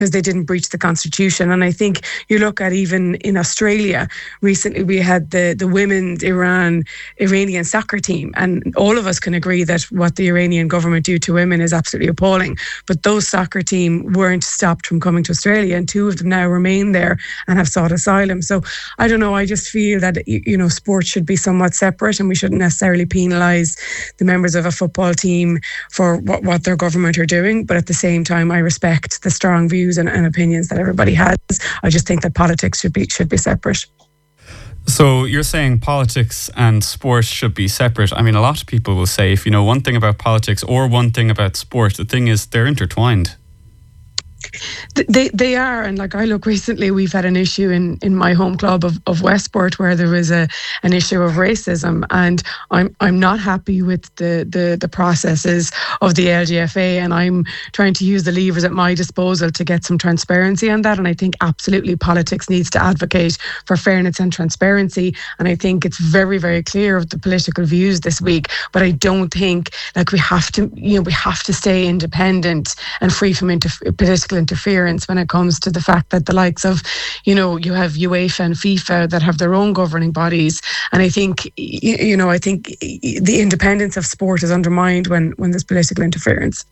because they didn't breach the constitution. And I think you look at even in Australia recently, we had the women's Iranian soccer team, and all of us can agree that what the Iranian government do to women is absolutely appalling. But those soccer team weren't stopped from coming to Australia, and 2 of them now remain there and have sought asylum. So I don't know, I just feel that, sport should be somewhat separate, and we shouldn't necessarily penalise the members of a football team for what their government are doing. But at the same time, I respect the strong views and opinions that everybody has. I just think that politics should be separate. So you're saying politics and sport should be separate. I mean, a lot of people will say, if you know one thing about politics or one thing about sport, the thing is they're intertwined. They are, and like I look recently, we've had an issue in my home club of Westport where there was an issue of racism, and I'm not happy with the processes of the LGFA, and I'm trying to use the levers at my disposal to get some transparency on that. And I think absolutely politics needs to advocate for fairness and transparency, and I think it's very, very clear of the political views this week. But I don't think we have to stay independent and free from political interference when it comes to the fact that the likes of, you have UEFA and FIFA that have their own governing bodies. And I think, I think the independence of sport is undermined when there's political interference.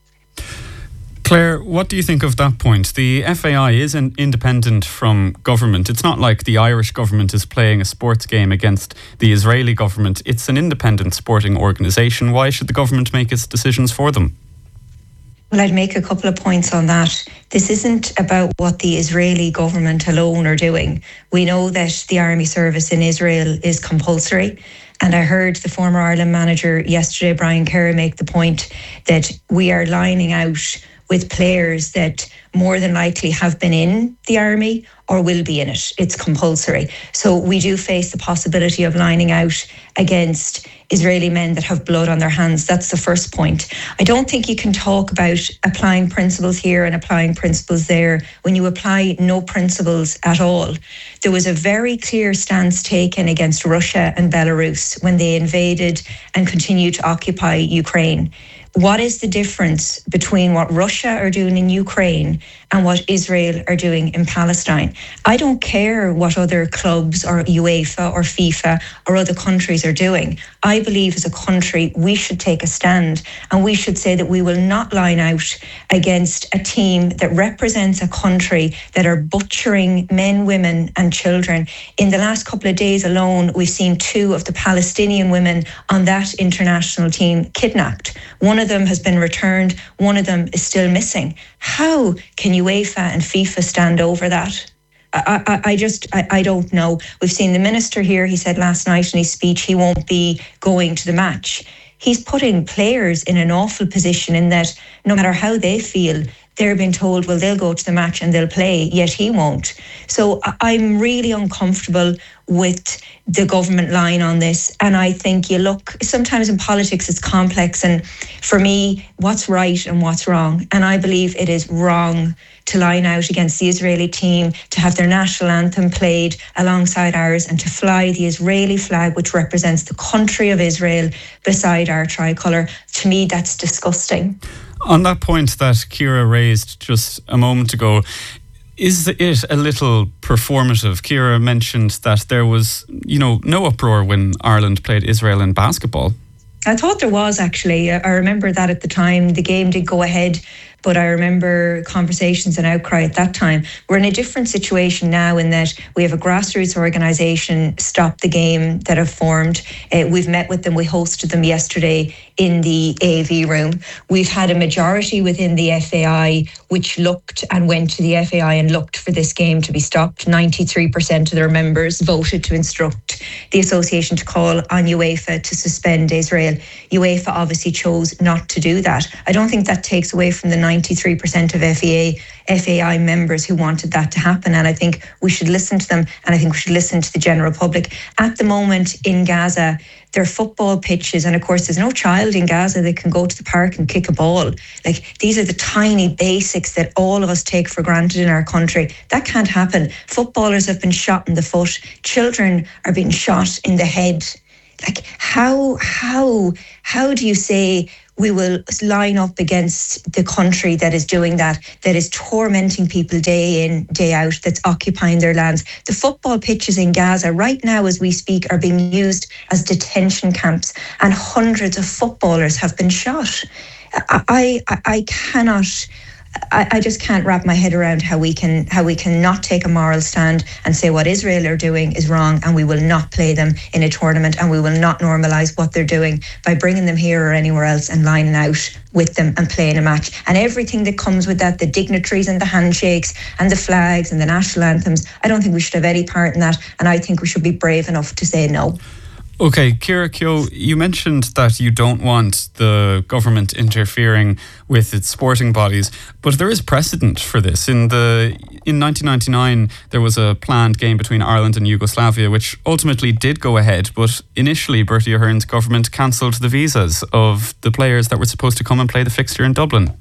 Claire, what do you think of that point? The FAI is independent from government. It's not like the Irish government is playing a sports game against the Israeli government. It's an independent sporting organisation. Why should the government make its decisions for them? Well, I'd make a couple of points on that. This isn't about what the Israeli government alone are doing. We know that the army service in Israel is compulsory. And I heard the former Ireland manager yesterday, Brian Kerry, make the point that we are lining out with players that more than likely have been in the army or will be in it. It's compulsory. So we do face the possibility of lining out against Israeli men that have blood on their hands. That's the first point. I don't think you can talk about applying principles here and applying principles there when you apply no principles at all. There was a very clear stance taken against Russia and Belarus when they invaded and continued to occupy Ukraine. What is the difference between what Russia are doing in Ukraine and what Israel are doing in Palestine? I don't care what other clubs or UEFA or FIFA or other countries are doing. I believe as a country we should take a stand, and we should say that we will not line out against a team that represents a country that are butchering men, women and children. In the last couple of days alone, we've seen 2 of the Palestinian women on that international team kidnapped. One of them has been returned, one of them is still missing. How can UEFA and FIFA stand over that? I don't know. We've seen the minister here, he said last night in his speech he won't be going to the match. He's putting players in an awful position in that no matter how they feel, they're being told, well, they'll go to the match and they'll play, yet he won't. So I'm really uncomfortable with the government line on this. And I think you look, sometimes in politics it's complex. And for me, what's right and what's wrong? And I believe it is wrong to line out against the Israeli team, to have their national anthem played alongside ours and to fly the Israeli flag, which represents the country of Israel, beside our tricolour. To me, that's disgusting. On that point that Ciara raised just a moment ago, is it a little performative? Ciara mentioned that there was, no uproar when Ireland played Israel in basketball. I thought there was, actually. I remember that at the time. The game did go ahead, but I remember conversations and outcry at that time. We're in a different situation now in that we have a grassroots organisation, Stop the Game, that have formed. We've met with them. We hosted them yesterday in the AV room. We've had a majority within the FAI which looked and went to the FAI and looked for this game to be stopped. 93% of their members voted to instruct the association to call on UEFA to suspend Israel. UEFA obviously chose not to do that. I don't think that takes away from the 93% of FAI members who wanted that to happen. And I think we should listen to them, and I think we should listen to the general public. At the moment in Gaza, there are football pitches, and of course there's no child in Gaza that can go to the park and kick a ball. Like, these are the tiny basics that all of us take for granted in our country. That can't happen. Footballers have been shot in the foot. Children are being shot in the head. Like, how do you say we will line up against the country that is doing that is tormenting people day in, day out, that's occupying their lands. The football pitches in Gaza right now as we speak are being used as detention camps, and hundreds of footballers have been shot. I cannot... I just can't wrap my head around how we can not take a moral stand and say what Israel are doing is wrong, and we will not play them in a tournament, and we will not normalise what they're doing by bringing them here or anywhere else and lining out with them and playing a match. And everything that comes with that, the dignitaries and the handshakes and the flags and the national anthems, I don't think we should have any part in that, and I think we should be brave enough to say no. Okay, Ciara Keogh, you mentioned that you don't want the government interfering with its sporting bodies, but there is precedent for this. In 1999, there was a planned game between Ireland and Yugoslavia, which ultimately did go ahead, but initially Bertie Ahern's government cancelled the visas of the players that were supposed to come and play the fixture in Dublin.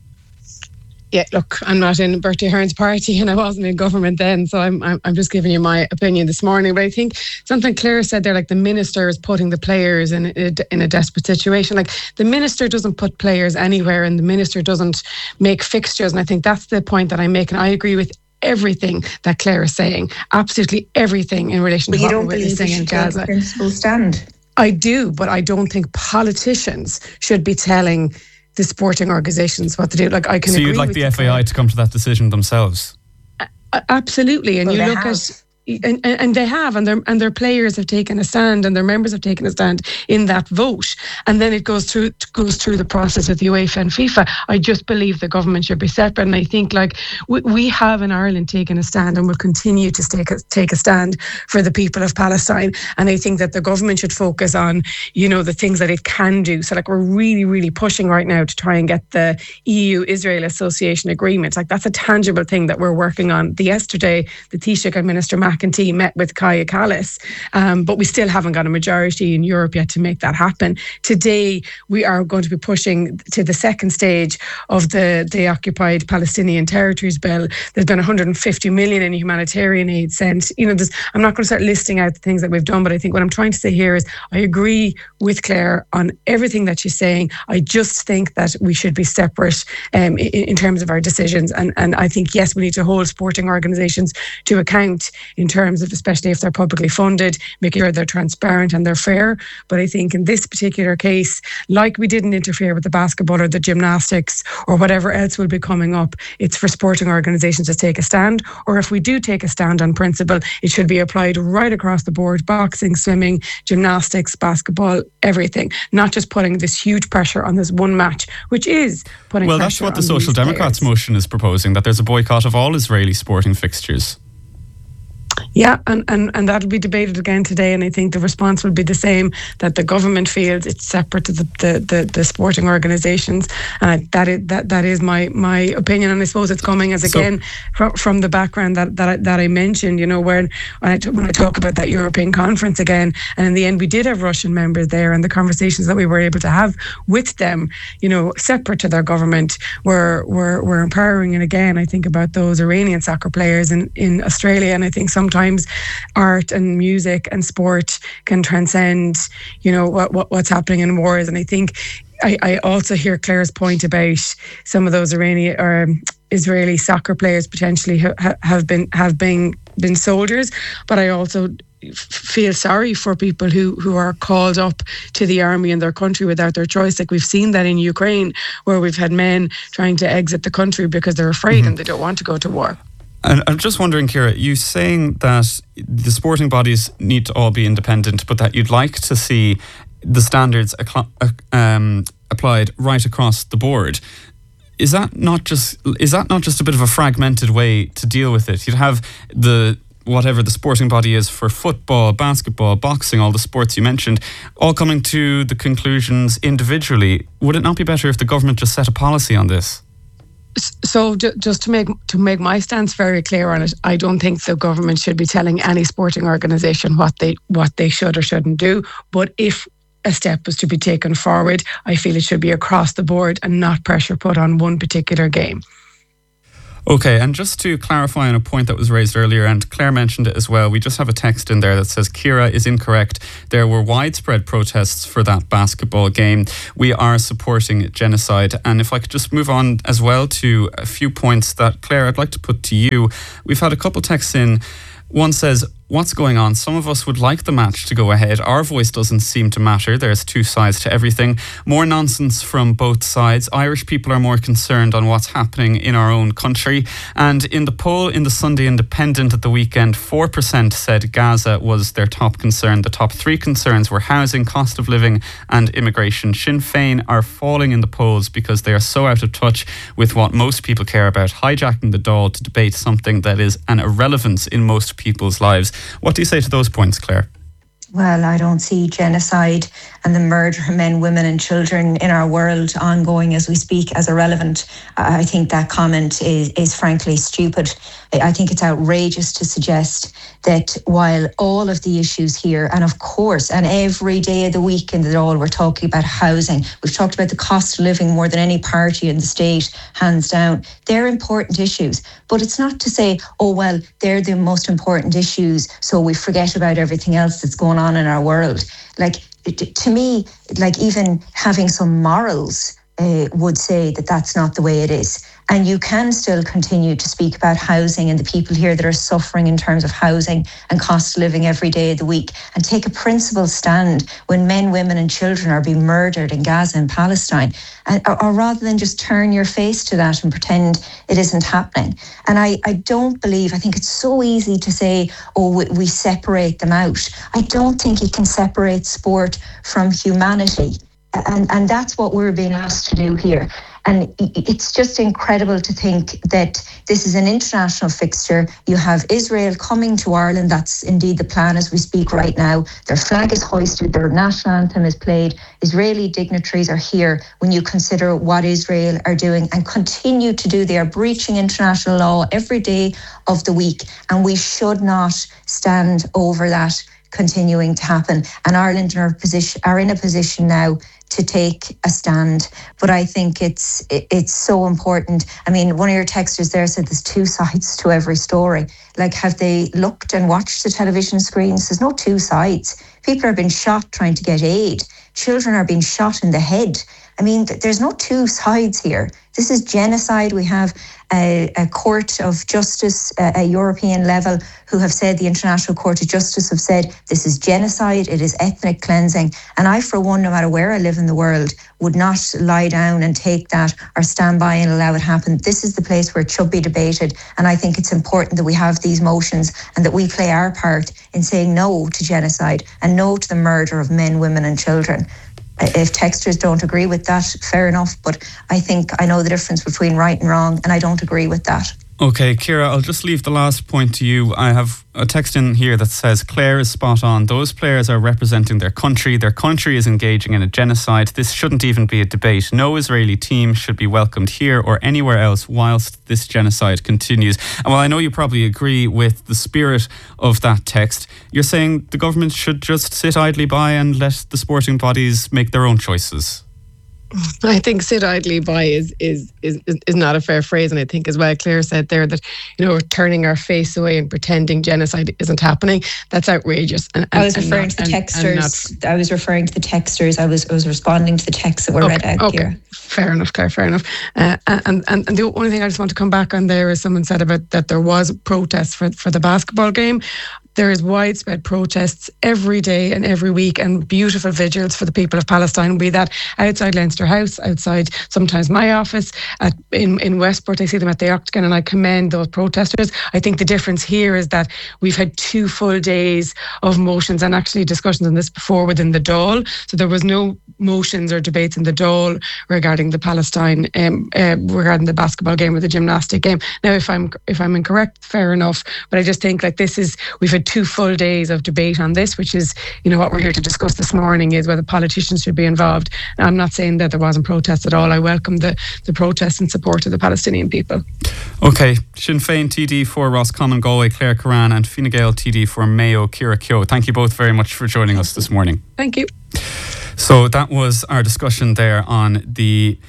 Yeah, look, I'm not in Bertie Ahern's party and I wasn't in government then, so I'm just giving you my opinion this morning. But I think something Claire said there, like the minister is putting the players in a desperate situation. Like the minister doesn't put players anywhere, and the minister doesn't make fixtures. And I think that's the point that I'm making. I agree with everything that Claire is saying, absolutely everything in relation to what we're witnessing in Gaza. Principle stand. I do, but I don't think politicians should be telling the sporting organisations what to do. Like I can. So you'd like the FAI to come to that decision themselves? Absolutely, and well, you look at. And they have, and their players have taken a stand, and their members have taken a stand in that vote, and then it goes through the process with the UEFA and FIFA. I just believe the government should be separate, and I think like we have in Ireland taken a stand, and will continue to take a stand for the people of Palestine. And I think that the government should focus on, you know, the things that it can do. So like we're really, really pushing right now to try and get the EU-Israel Association Agreement. Like that's a tangible thing that we're working on. Yesterday, the Taoiseach and Minister McEntee met with Kaya Kallas, but we still haven't got a majority in Europe yet to make that happen. Today, we are going to be pushing to the second stage of the Occupied Palestinian Territories Bill. There's been 150 million in humanitarian aid sent. You know, I'm not going to start listing out the things that we've done, but I think what I'm trying to say here is I agree with Claire on everything that she's saying. I just think that we should be separate in terms of our decisions. And I think, yes, we need to hold sporting organisations to account in terms of, especially if they're publicly funded, making sure they're transparent and they're fair. But I think in this particular case, like we didn't interfere with the basketball or the gymnastics or whatever else will be coming up, it's for sporting organisations to take a stand. Or if we do take a stand on principle, it should be applied right across the board: boxing, swimming, gymnastics, basketball, everything. Not just putting this huge pressure on this one match, which is putting pressure on. Well, that's what the Social Democrats motion is proposing, that there's a boycott of all Israeli sporting fixtures. Yeah, and that'll be debated again today, and I think the response will be the same, that the government feels it's separate to the sporting organisations. That is my opinion, and I suppose it's coming as again from the background that I mentioned. You know, when I talk about that European conference again, and in the end we did have Russian members there, and the conversations that we were able to have with them, you know, separate to their government, were empowering. And again, I think about those Iranian soccer players in Australia, and I think sometimes art and music and sport can transcend, you know, what's happening in wars. And I think I also hear Claire's point about some of those Iranian or Israeli soccer players potentially have been soldiers, but I also feel sorry for people who are called up to the army in their country without their choice. Like we've seen that in Ukraine, where we've had men trying to exit the country because they're afraid and they don't want to go to war. And I'm just wondering, Ciara, you saying that the sporting bodies need to all be independent, but that you'd like to see the standards applied right across the board. Is that not just a bit of a fragmented way to deal with it? You'd have whatever the sporting body is for football, basketball, boxing, all the sports you mentioned, all coming to the conclusions individually. Would it not be better if the government just set a policy on this? So just to make my stance very clear on it, I don't think the government should be telling any sporting organisation what they should or shouldn't do. But if a step was to be taken forward, I feel it should be across the board and not pressure put on one particular game. Okay, and just to clarify on a point that was raised earlier, and Claire mentioned it as well, we just have a text in there that says, Ciara is incorrect. There were widespread protests for that basketball game. We are supporting genocide. And if I could just move on as well to a few points that, Claire, I'd like to put to you. We've had a couple texts in. One says, what's going on? Some of us would like the match to go ahead. Our voice doesn't seem to matter. There's two sides to everything. More nonsense from both sides. Irish people are more concerned on what's happening in our own country. And in the poll in the Sunday Independent at the weekend, 4% said Gaza was their top concern. The top three concerns were housing, cost of living and immigration. Sinn Féin are falling in the polls because they are so out of touch with what most people care about, hijacking the Dáil to debate something that is an irrelevance in most people's lives. What do you say to those points, Claire? Well, I don't see genocide and the murder of men, women and children in our world ongoing as we speak as irrelevant. I think that comment is frankly stupid. I think it's outrageous to suggest that while all of the issues here, and of course, and every day of the week in the Dáil, we're talking about housing. We've talked about the cost of living more than any party in the state, hands down. They're important issues. But it's not to say, oh, well, they're the most important issues, so we forget about everything else that's going on in our world. Like, to me, like even having some morals would say that that's not the way it is. And you can still continue to speak about housing and the people here that are suffering in terms of housing and cost of living every day of the week, and take a principled stand when men, women and children are being murdered in Gaza and Palestine, or rather than just turn your face to that and pretend it isn't happening. And I think it's so easy to say, oh, we separate them out. I don't think you can separate sport from humanity. And that's what we're being asked to do here. And it's just incredible to think that this is an international fixture. You have Israel coming to Ireland. That's indeed the plan as we speak right now. Their flag is hoisted. Their national anthem is played. Israeli dignitaries are here when you consider what Israel are doing and continue to do. They are breaching international law every day of the week. And we should not stand over that continuing to happen. And Ireland are in a position now to take a stand. But I think it's so important. I mean, one of your texters there said there's two sides to every story. Like, have they looked and watched the television screens? There's no two sides. People are being shot trying to get aid. Children are being shot in the head. I mean, there's no two sides here. This is genocide. We have a court of justice, a European level, who have said, the International Court of Justice have said, this is genocide, it is ethnic cleansing. And I, for one, no matter where I live in the world, would not lie down and take that or stand by and allow it happen. This is the place where it should be debated. And I think it's important that we have these motions and that we play our part in saying no to genocide and no to the murder of men, women and children. If texters don't agree with that, fair enough. But I think I know the difference between right and wrong, and I don't agree with that. Okay, Ciara, I'll just leave the last point to you. I have a text in here that says, Claire is spot on. Those players are representing their country. Their country is engaging in a genocide. This shouldn't even be a debate. No Israeli team should be welcomed here or anywhere else whilst this genocide continues. And while I know you probably agree with the spirit of that text, you're saying the government should just sit idly by and let the sporting bodies make their own choices. I think sit idly by is not a fair phrase, and I think as well Claire said there that, you know, we're turning our face away and pretending genocide isn't happening. That's outrageous. And I was referring to the texters. I was referring to the texters. I was responding to the texts that were read out here. Fair enough, Claire. Fair enough. And the only thing I just want to come back on there is someone said about that there was protests for the basketball game. There is widespread protests every day and every week, and beautiful vigils for the people of Palestine, be that outside Leinster House, outside sometimes my office, in Westport. I see them at the Octagon, and I commend those protesters. I think the difference here is that we've had 2 full days of motions and actually discussions on this before within the Dáil. So there was no motions or debates in the Dáil regarding the Palestine, regarding the basketball game or the gymnastic game. Now, if I'm incorrect, fair enough. But I just think we've had 2 full days of debate on this, which is, you know, what we're here to discuss this morning is whether politicians should be involved. And I'm not saying that there wasn't protests at all. I welcome the protests in support of the Palestinian people. Okay, Sinn Féin TD for Roscommon Galway, Claire Curran, and Fine Gael TD for Mayo, Ciara Keogh. Thank you both very much for joining us this morning. Thank you. So that was our discussion there on the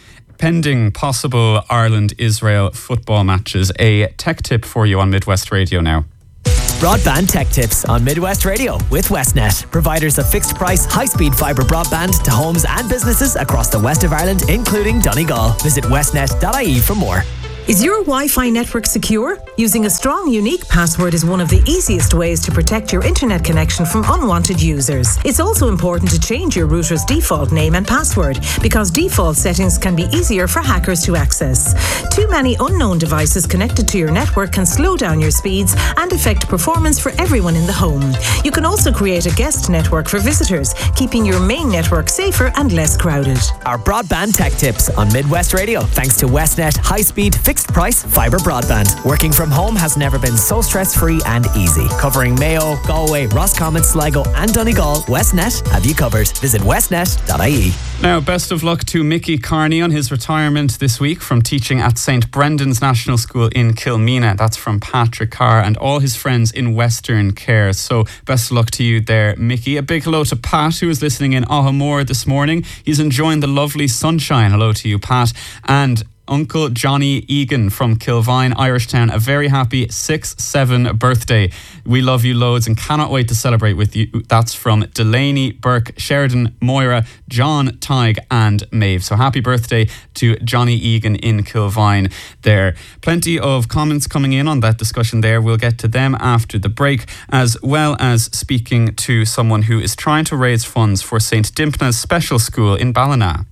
pending possible Ireland-Israel football matches. A tech tip for you on Midwest Radio now. Broadband tech tips on Midwest Radio with Westnet, providers of fixed price, high-speed fibre broadband to homes and businesses across the west of Ireland, including Donegal. Visit westnet.ie for more. Is your Wi-Fi network secure? Using a strong, unique password is one of the easiest ways to protect your internet connection from unwanted users. It's also important to change your router's default name and password, because default settings can be easier for hackers to access. Too many unknown devices connected to your network can slow down your speeds and affect performance for everyone in the home. You can also create a guest network for visitors, keeping your main network safer and less crowded. Our broadband tech tips on Midwest Radio, thanks to Westnet high-speed fixed price fibre broadband. Working from home has never been so stress-free and easy. Covering Mayo, Galway, Roscommon, Sligo and Donegal, Westnet have you covered. Visit westnet.ie. Now, best of luck to Mickey Carney on his retirement this week from teaching at St. Brendan's National School in Kilmena. That's from Patrick Carr and all his friends in Western Care. So best of luck to you there, Mickey. A big hello to Pat, who is listening in Ahamore this morning. He's enjoying the lovely sunshine. Hello to you, Pat. And Uncle Johnny Egan from Kilvine, Irishtown, a very happy 6-7 birthday. We love you loads and cannot wait to celebrate with you. That's from Delaney, Burke, Sheridan, Moira, John, Tig and Maeve. So happy birthday to Johnny Egan in Kilvine there. Plenty of comments coming in on that discussion there. We'll get to them after the break, as well as speaking to someone who is trying to raise funds for St. Dimphna's Special School in Ballina.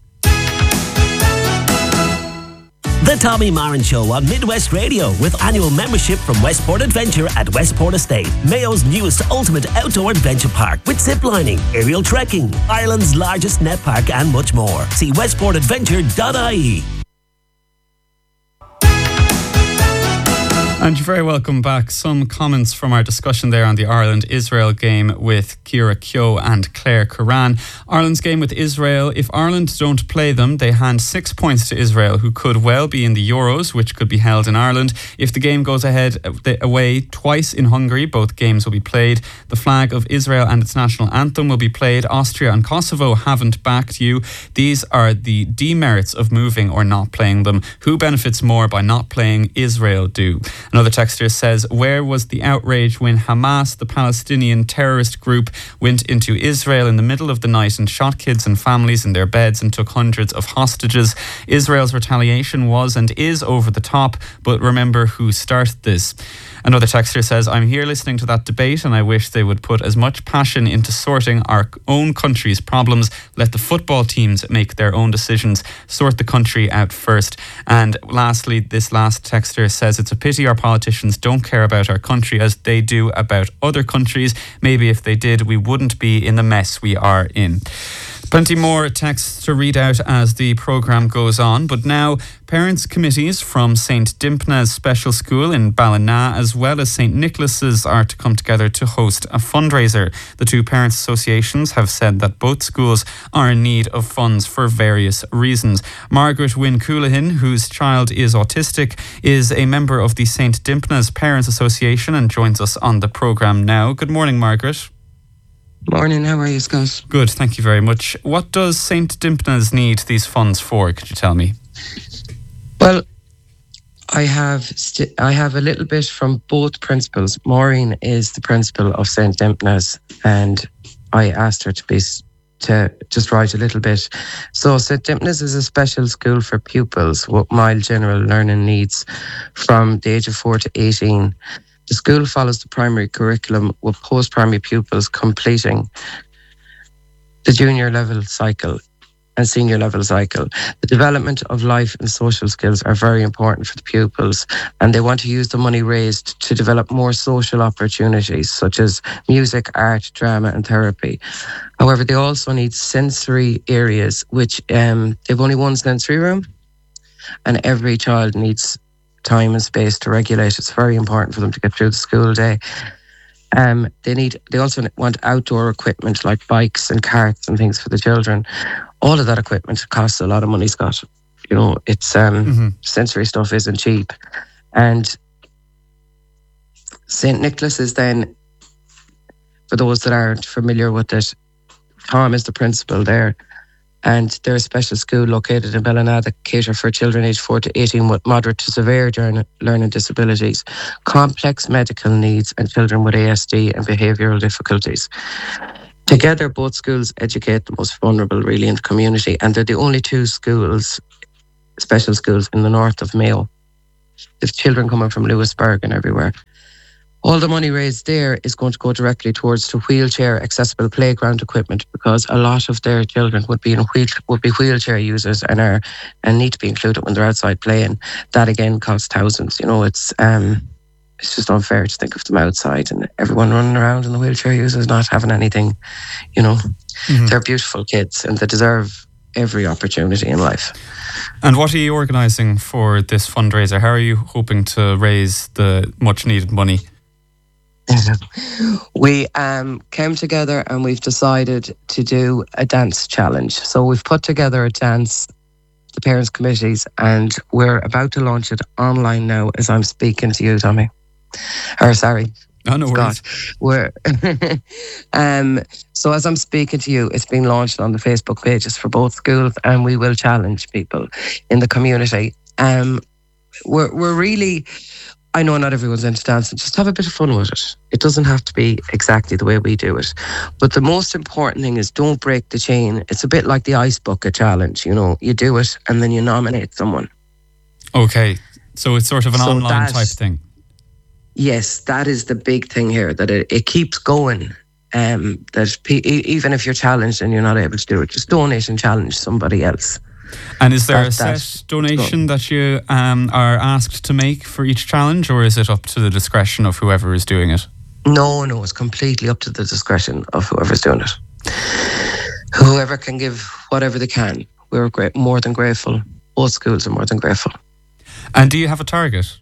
The Tommy Marin Show on Midwest Radio, with annual membership from Westport Adventure at Westport Estate, Mayo's newest ultimate outdoor adventure park with ziplining, aerial trekking, Ireland's largest net park and much more. See westportadventure.ie. And you're very welcome back. Some comments from our discussion there on the Ireland-Israel game with Ciara Keogh and Claire Curran. Ireland's game with Israel, if Ireland don't play them, they hand 6 points to Israel, who could well be in the Euros, which could be held in Ireland. If the game goes ahead away twice in Hungary, both games will be played. The flag of Israel and its national anthem will be played. Austria and Kosovo haven't backed you. These are the demerits of moving or not playing them. Who benefits more by not playing? Israel do. Another texter says, where was the outrage when Hamas, the Palestinian terrorist group, went into Israel in the middle of the night and shot kids and families in their beds and took hundreds of hostages? Israel's retaliation was and is over the top, but remember who started this. Another texter says, I'm here listening to that debate and I wish they would put as much passion into sorting our own country's problems. Let the football teams make their own decisions. Sort the country out first. And lastly, this last texter says, it's a pity our politicians don't care about our country as they do about other countries. Maybe if they did, we wouldn't be in the mess we are in. Plenty more texts to read out as the programme goes on, but now parents' committees from St. Dimphna's Special School in Ballina as well as St. Nicholas's are to come together to host a fundraiser. The two parents' associations have said that both schools are in need of funds for various reasons. Margaret Wynne Coulahan, whose child is autistic, is a member of the St. Dimphna's Parents Association and joins us on the programme now. Good morning, Margaret. Morning, how are you, Scott? Good, thank you very much. What does St. Dimphna's need these funds for? Could you tell me? Well, I have a little bit from both principals. Maureen is the principal of St. Dimphna's, and I asked her to just write a little bit. So St. Dimphna's is a special school for pupils with mild general learning needs from the age of 4 to 18. The school follows the primary curriculum with post-primary pupils completing the junior level cycle and senior level cycle. The development of life and social skills are very important for the pupils, and they want to use the money raised to develop more social opportunities such as music, art, drama and therapy. However, they also need sensory areas, which they've only one sensory room, and every child needs time and space to regulate. It's very important for them to get through the school day. They also want outdoor equipment like bikes and carts and things for the children. All of that equipment costs a lot of money, Scott. You know, it's sensory stuff isn't cheap. And St. Nicholas is then, for those that aren't familiar with it, Tom is the principal there. And they're a special school located in Ballina that cater for children aged 4 to 18 with moderate to severe learning disabilities, complex medical needs, and children with ASD and behavioural difficulties. Together, both schools educate the most vulnerable really in the community, and they're the only two schools, special schools, in the north of Mayo. There's children coming from Lewisburg and everywhere. All the money raised there is going to go directly towards the wheelchair accessible playground equipment, because a lot of their children would be wheelchair users and need to be included when they're outside playing. That again costs thousands. It's just unfair to think of them outside and everyone running around in the wheelchair users not having anything. They're beautiful kids and they deserve every opportunity in life. And what are you organising for this fundraiser? How are you hoping to raise the much needed money? We came together and we've decided to do a dance challenge. So we've put together a dance, the parents' committees, and we're about to launch it online now as I'm speaking to you, Tommy. Oh, no worries. So as I'm speaking to you, it's being launched on the Facebook pages for both schools, and we will challenge people in the community. We're really... I know not everyone's into dancing. Just have a bit of fun with it. It doesn't have to be exactly the way we do it. But the most important thing is don't break the chain. It's a bit like the Ice Bucket Challenge. You do it and then you nominate someone. Okay. So it's sort of an online type thing. Yes, that is the big thing here, that it keeps going. That even if you're challenged and you're not able to do it, just donate and challenge somebody else. And is there a set donation that you are asked to make for each challenge, or is it up to the discretion of whoever is doing it? No, it's completely up to the discretion of whoever's doing it. Whoever can give whatever they can. We're more than grateful. Both schools are more than grateful. And do you have a target?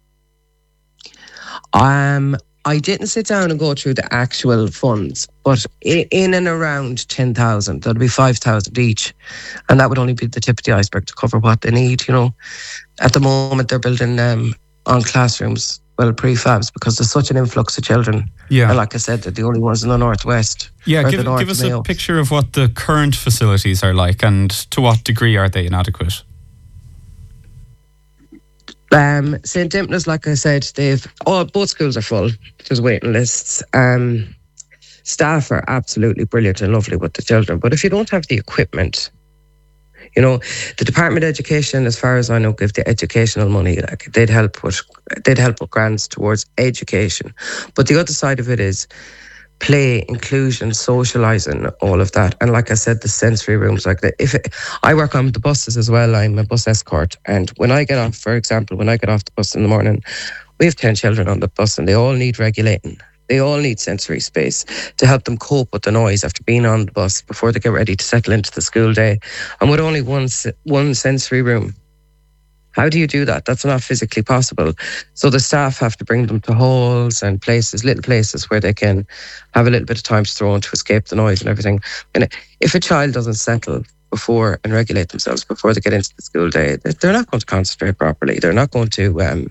I didn't sit down and go through the actual funds, but in and around 10,000, that'd be 5,000 each. And that would only be the tip of the iceberg to cover what they need, At the moment, they're building on classrooms, prefabs, because there's such an influx of children. Yeah. And like I said, they're the only ones in the northwest. Yeah, give us a picture of what the current facilities are like and to what degree are they inadequate? St. Dimna's, like I said, both schools are full. There's waiting lists. Staff are absolutely brilliant and lovely with the children, but if you don't have the equipment, the Department of Education, as far as I know, give the educational money. Like they'd help with grants towards education, but the other side of it is play, inclusion, socialising, all of that. And like I said, the sensory rooms, I work on the buses as well. I'm a bus escort. And when I get off, for example, the bus in the morning, we have 10 children on the bus and they all need regulating. They all need sensory space to help them cope with the noise after being on the bus before they get ready to settle into the school day. And with only one sensory room, how do you do that? That's not physically possible. So the staff have to bring them to halls and little places where they can have a little bit of time to throw in to escape the noise and everything. And if a child doesn't settle before and regulate themselves before they get into the school day, they're not going to concentrate properly. They're not going to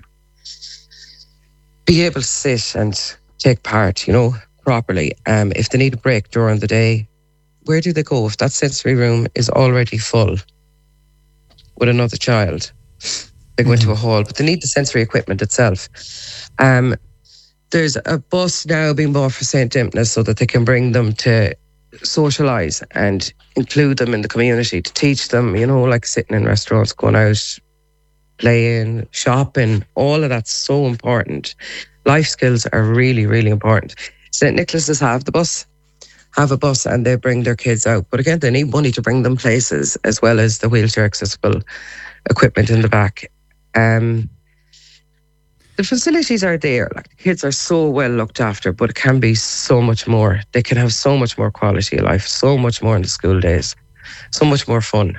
be able to sit and take part, properly. If they need a break during the day, where do they go? If that sensory room is already full with another child, they go into a hall, but they need the sensory equipment itself. There's a bus now being bought for St. Dimna's so that they can bring them to socialise and include them in the community, to teach them, like sitting in restaurants, going out, playing, shopping, all of that's so important. Life skills are really, really important. St. Nicholas's have a bus and they bring their kids out. But again, they need money to bring them places, as well as the wheelchair accessible equipment in the back. The facilities are there. Like, the kids are so well looked after, but it can be so much more. They can have so much more quality of life, so much more in the school days, so much more fun,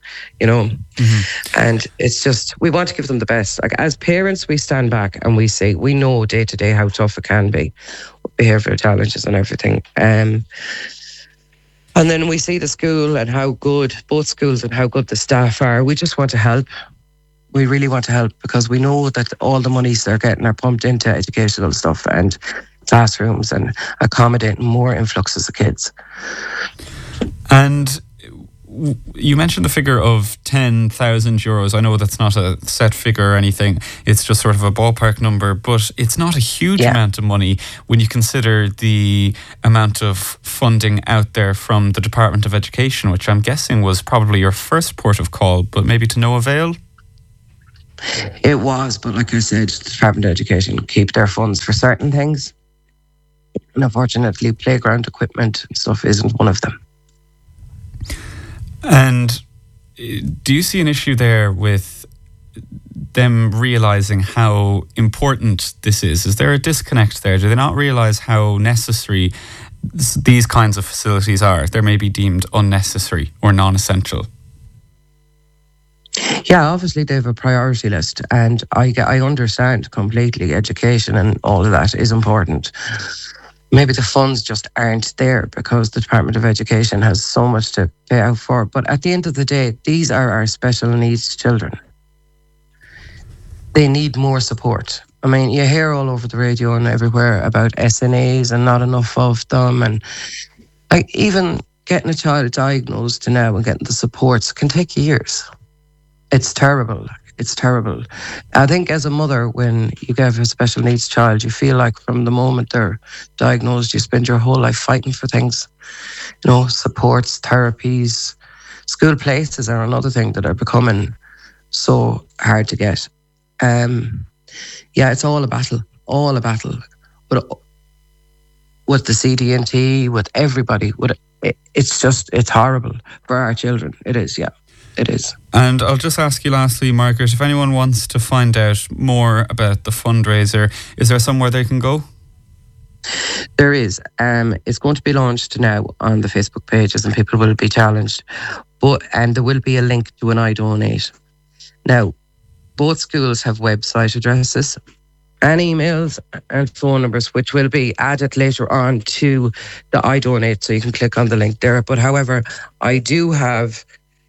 And it's just, we want to give them the best. Like, as parents, we stand back and we say, we know day to day how tough it can be, behavioural challenges and everything. And then we see the school and how good, both schools, and how good the staff are. We just want to help. We really want to help, because we know that all the monies they're getting are pumped into educational stuff and classrooms and accommodating more influxes of kids. And you mentioned the figure of €10,000. I know that's not a set figure or anything. It's just sort of a ballpark number, but it's not a huge amount of money when you consider the amount of funding out there from the Department of Education, which I'm guessing was probably your first port of call, but maybe to no avail? It was, but like I said, the Department of Education keep their funds for certain things. And unfortunately, playground equipment and stuff isn't one of them. And do you see an issue there with them realising how important this is? Is there a disconnect there? Do they not realise how necessary these kinds of facilities are? They may be deemed unnecessary or non-essential. Yeah, obviously they have a priority list, and I understand completely education and all of that is important. Maybe the funds just aren't there because the Department of Education has so much to pay out for. But at the end of the day, these are our special needs children. They need more support. I mean, you hear all over the radio and everywhere about SNAs and not enough of them. And like, even getting a child diagnosed now and getting the supports can take years. It's terrible. It's terrible. I think as a mother, when you have a special needs child, you feel like from the moment they're diagnosed, you spend your whole life fighting for things. You know, supports, therapies, school places are another thing that are becoming so hard to get. Yeah, it's all a battle. But with the CDNT, with everybody, it's horrible for our children. It is, yeah. It is. And I'll just ask you lastly, Margaret, if anyone wants to find out more about the fundraiser, is there somewhere they can go? There is. It's going to be launched now on the Facebook pages and people will be challenged. And there will be a link to an iDonate. Now, both schools have website addresses and emails and phone numbers, which will be added later on to the iDonate, so you can click on the link there. But however, I do have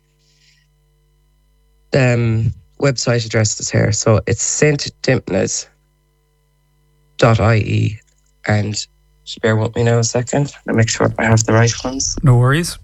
website addresses here. So it's stdimpnas.ie, and just bear with me now a second to make sure I have the right ones. No worries.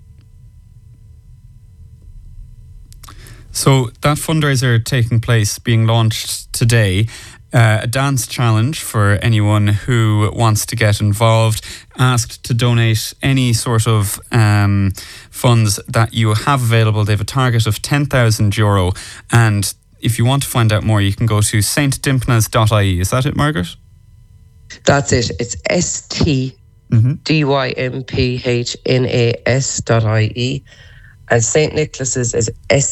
So that fundraiser taking place, being launched today, a dance challenge for anyone who wants to get involved, asked to donate any sort of funds that you have available. They have a target of €10,000, and if you want to find out more, you can go to stdimpnas.ie. Is that it, Margaret? That's it. It's stdimpnas.ie, and St. Nicholas's is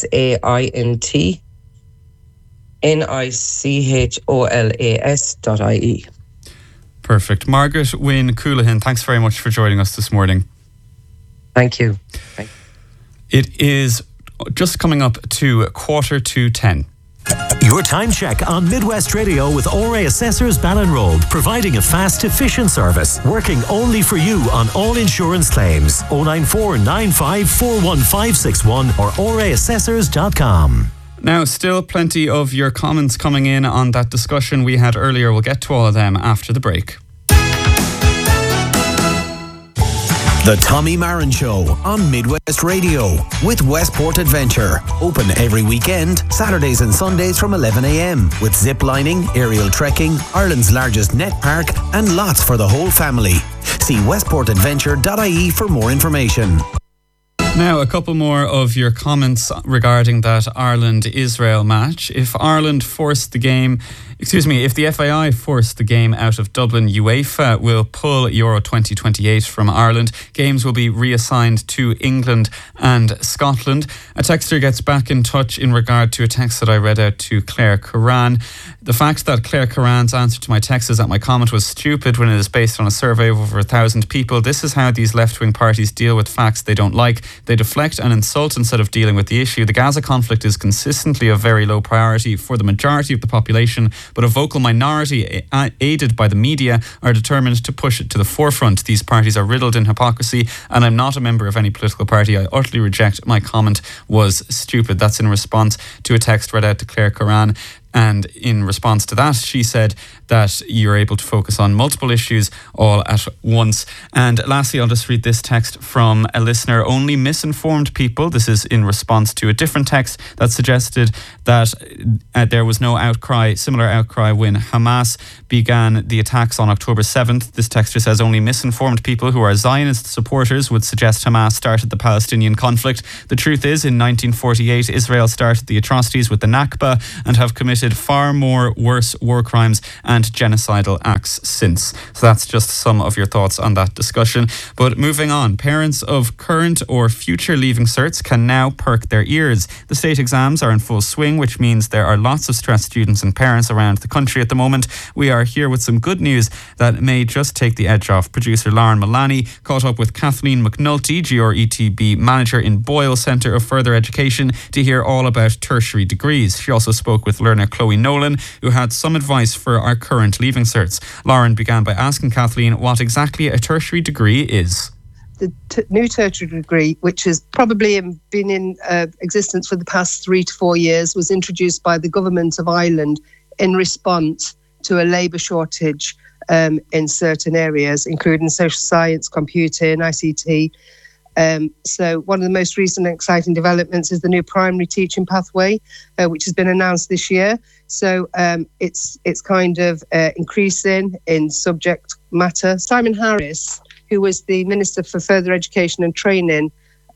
SAINTNICHOLAS.ie. Perfect. Margaret Wynne Coolahan, thanks very much for joining us this morning. Thank you. It is just coming up to 9:45. Your time check on Midwest Radio with ORA Assessors Ballinrobe, providing a fast, efficient service, working only for you on all insurance claims. 094 95 41561 or oraassessors.com. Now, still plenty of your comments coming in on that discussion we had earlier. We'll get to all of them after the break. The Tommy Marin Show on Midwest Radio with Westport Adventure. Open every weekend, Saturdays and Sundays from 11 a.m. with zip lining, aerial trekking, Ireland's largest net park, and lots for the whole family. See westportadventure.ie for more information. Now, a couple more of your comments regarding that Ireland-Israel match. If the FAI forced the game out of Dublin, UEFA will pull Euro 2028 from Ireland. Games will be reassigned to England and Scotland. A texter gets back in touch in regard to a text that I read out to Claire Curran. The fact that Claire Curran's answer to my text is that my comment was stupid when it is based on a survey of over 1,000 people. This is how these left-wing parties deal with facts they don't like. They deflect and insult instead of dealing with the issue. The Gaza conflict is consistently a very low priority for the majority of the population, but a vocal minority, aided by the media, are determined to push it to the forefront. These parties are riddled in hypocrisy, and I'm not a member of any political party. I utterly reject. My comment was stupid. That's in response to a text read out to Claire Curran. And in response to that, she said that you're able to focus on multiple issues all at once. And lastly, I'll just read this text from a listener. Only misinformed people, this is in response to a different text that suggested that there was no similar outcry when Hamas began the attacks on October 7th. This texter says only misinformed people who are Zionist supporters would suggest Hamas started the Palestinian conflict. The truth is, in 1948, Israel started the atrocities with the Nakba and have committed far more worse war crimes and genocidal acts since. So that's just some of your thoughts on that discussion. But moving on, parents of current or future Leaving Certs can now perk their ears. The state exams are in full swing, which means there are lots of stressed students and parents around the country at the moment. We are here with some good news that may just take the edge off. Producer Lauren Mullaney caught up with Kathleen McNulty, GRETB manager in Boyle Centre of Further Education, to hear all about tertiary degrees. She also spoke with learner Chloe Nolan, who had some advice for our current Leaving Certs. Lauren began by asking Kathleen what exactly a tertiary degree is. The new tertiary degree, which has probably been in existence for the past 3 to 4 years, was introduced by the government of Ireland in response to a labour shortage in certain areas, including social science, computing, ICT. So one of the most recent exciting developments is the new primary teaching pathway, which has been announced this year. So it's kind of increasing in subject matter. Simon Harris, who was the Minister for Further Education and Training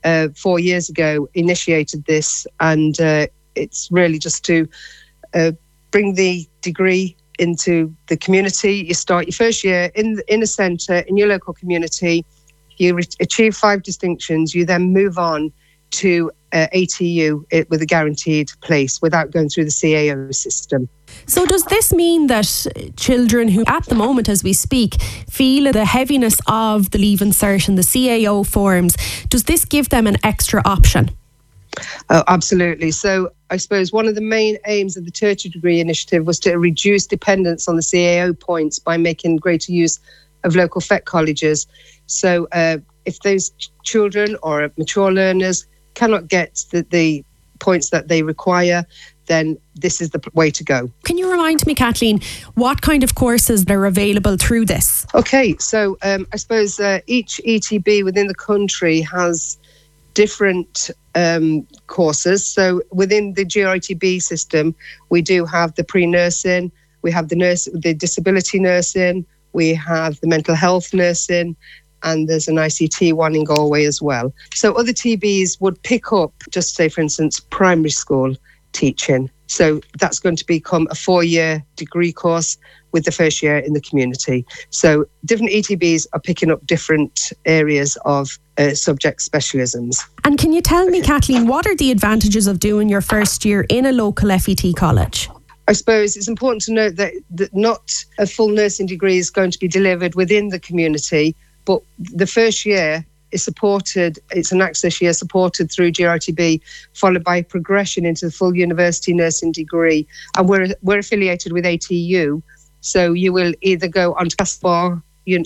4 years ago, initiated this, and it's really just to bring the degree into the community. You start your first year in a centre in your local community. You achieve 5 distinctions. You then move on to ATU with a guaranteed place without going through the CAO system. So does this mean that children who at the moment as we speak feel the heaviness of the Leaving Cert and the CAO forms, does this give them an extra option? Oh, absolutely. So I suppose one of the main aims of the tertiary degree initiative was to reduce dependence on the CAO points by making greater use of local FET colleges. So if those children or mature learners cannot get the points that they require, then this is the way to go. Can you remind me, Kathleen, what kind of courses are available through this? Okay, so I suppose each ETB within the country has different courses. So within the GRETB system, we do have the pre-nursing, we have the disability nursing, we have the mental health nursing, and there's an ICT one in Galway as well. So other TBs would pick up, just say, for instance, primary school teaching. So that's going to become a 4-year degree course with the first year in the community. So different ETBs are picking up different areas of subject specialisms. And can you tell me, Kathleen, what are the advantages of doing your first year in a local FET college? I suppose it's important to note that not a full nursing degree is going to be delivered within the community, but the first year is supported, it's an access year supported through GRTB, followed by progression into the full university nursing degree. And we're affiliated with ATU, so you will either go on to Castlebar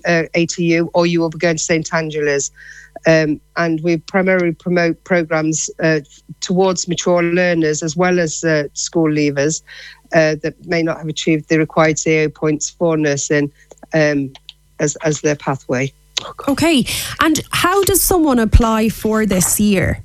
ATU or you will be going to St Angela's. And we primarily promote programmes towards mature learners as well as school leavers that may not have achieved the required CAO points for nursing as their pathway. Okay, and how does someone apply for this year?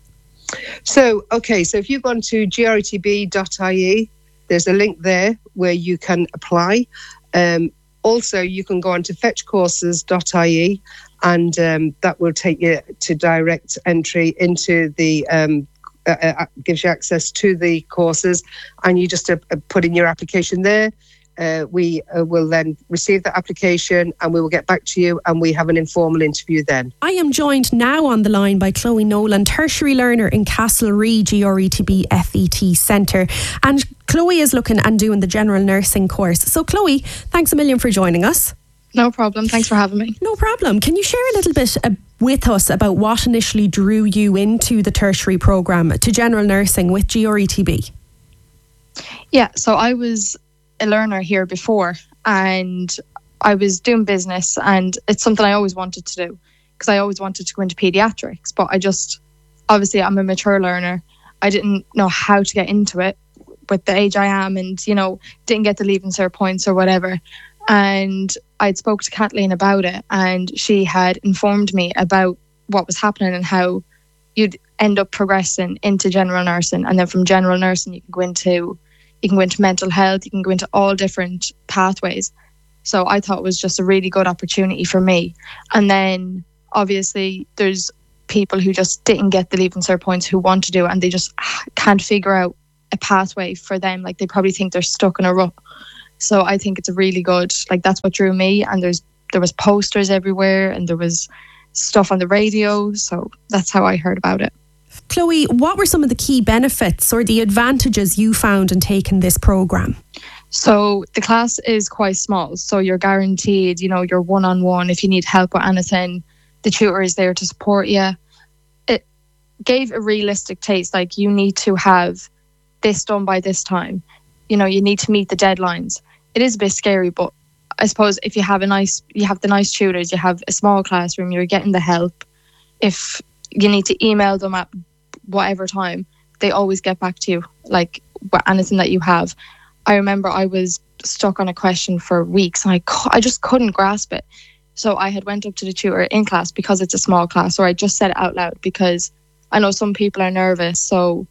So if you go on to gretb.ie, there's a link there where you can apply. Also, you can go on to fetchcourses.ie, and that will take you to direct entry into the gives you access to the courses, and you just put in your application there. We will then receive the application and we will get back to you, and we have an informal interview then. I am joined now on the line by Chloe Nolan, tertiary learner in Castlerea GRETB FET Centre. And Chloe is looking and doing the general nursing course. So Chloe, thanks a million for joining us. No problem. Thanks for having me. No problem. Can you share a little bit with us about what initially drew you into the tertiary programme to general nursing with GRETB? Yeah, so I was a learner here before, and I was doing business, and it's something I always wanted to do because I always wanted to go into paediatrics, but obviously I'm a mature learner. I didn't know how to get into it. with the age I am, and didn't get the Leaving Cert points or whatever. And I'd spoke to Kathleen about it, and she had informed me about what was happening and how you'd end up progressing into general nursing, and then from general nursing you can go into mental health, you can go into all different pathways. So I thought it was just a really good opportunity for me. And then obviously there's people who just didn't get the Leaving Cert points who want to do it, and they just can't figure out a pathway for them. Like, they probably think they're stuck in a rut. So I think it's a really good, that's what drew me. And there was posters everywhere, and there was stuff on the radio. So that's how I heard about it. Chloe, what were some of the key benefits or the advantages you found in taking this programme? So the class is quite small. So you're guaranteed, you're one-on-one. If you need help with anything, the tutor is there to support you. It gave a realistic taste. Like, you need to have this done by this time. You need to meet the deadlines. It is a bit scary, but I suppose if you have the nice tutors, you have a small classroom, you're getting the help. If you need to email them at whatever time, they always get back to you, like, with anything that you have. I remember I was stuck on a question for weeks, and I just couldn't grasp it. So I had went up to the tutor in class, because it's a small class, or I just said it out loud, because I know some people are nervous, so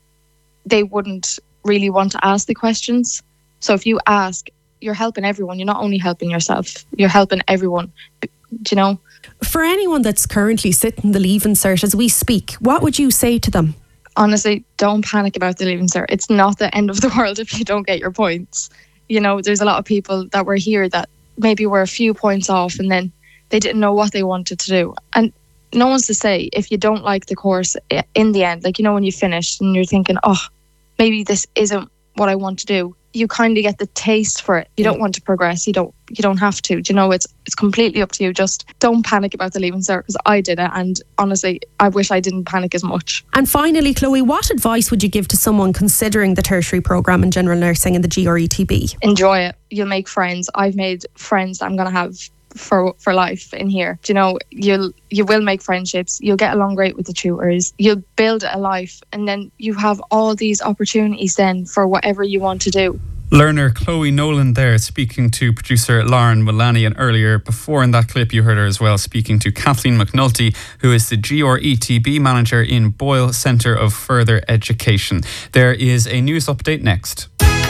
they wouldn't really want to ask the questions. So if you ask, you're helping everyone. You're not only helping yourself, you're helping everyone. Do you know? For anyone that's currently sitting the Leaving Cert as we speak, what would you say to them? Honestly, don't panic about the Leaving Cert. It's not the end of the world if you don't get your points. There's a lot of people that were here that maybe were a few points off, and then they didn't know what they wanted to do. And no one's to say if you don't like the course in the end, when you finish and you're thinking, oh, maybe this isn't what I want to do. You kind of get the taste for it. You don't want to progress. You don't have to. It's completely up to you. Just don't panic about the Leaving Cert, because I did it, and honestly, I wish I didn't panic as much. And finally, Chloe, what advice would you give to someone considering the tertiary programme in general nursing and the GRETB? Enjoy it. You'll make friends. I've made friends that I'm going to have for life in here. You will make friendships. You'll get along great with the tutors. You'll build a life, and then you have all these opportunities then for whatever you want to do. Learner Chloe Nolan there speaking to producer Lauren Mullaney, and earlier before in that clip you heard her as well speaking to Kathleen McNulty, who is the GRETB manager in Boyle Centre of Further Education. There is a news update next.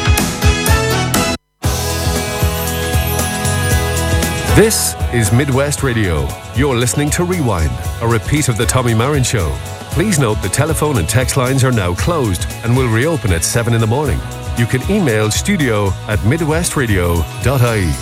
This is Midwest Radio. You're listening to Rewind, a repeat of the Tommy Marin Show. Please note the telephone and text lines are now closed and will reopen at 7 in the morning. You can email studio@midwestradio.ie.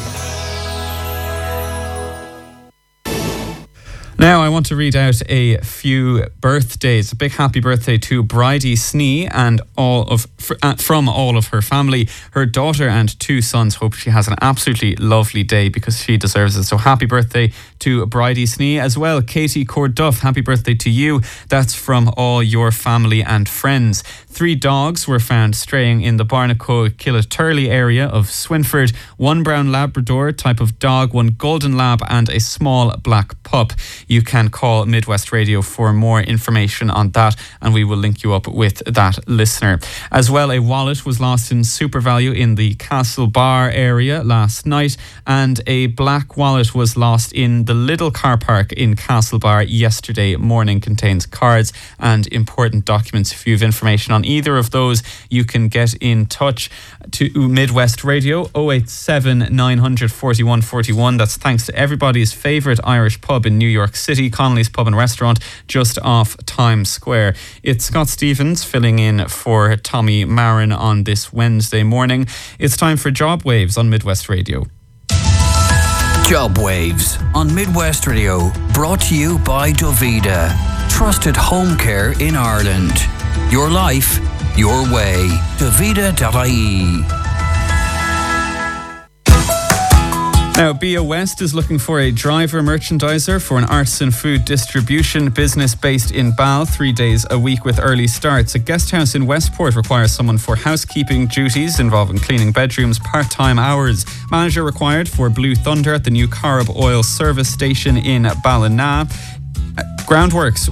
Now I want to read out a few birthdays. A big happy birthday to Bridie Snee and from all of her family. Her daughter and 2 sons hope she has an absolutely lovely day, because she deserves it. So happy birthday to Bridie Snee. As well, Katie Corduff, happy birthday to you. That's from all your family and friends. 3 dogs were found straying in the Barnacoa-Killaturley area of Swinford. 1 brown Labrador type of dog, 1 golden lab, and a small black pup. You can call Midwest Radio for more information on that, and we will link you up with that listener. As well, a wallet was lost in SuperValu in the Castle Bar area last night, and a black wallet was lost in the Lidl car park in Castle Bar yesterday morning. Contains cards and important documents. If you have information on either of those, you can get in touch to Midwest Radio 087 900 41 41. That's thanks to everybody's favourite Irish pub in New York City, Connolly's Pub and Restaurant, just off Times Square. It's Scott Stevens filling in for Tommy Marin on this Wednesday morning. It's time for Job Waves on Midwest Radio. Job Waves on Midwest Radio, brought to you by Dovida, trusted home care in Ireland. Your life, your way. Dovida.ie. Now, BO West is looking for a driver merchandiser for an arts and food distribution business based in Bal, 3 days a week with early starts. A guest house in Westport requires someone for housekeeping duties involving cleaning bedrooms, part-time hours. Manager required for Blue Thunder at the new Corrib Oil service station in Ballina. Groundworkers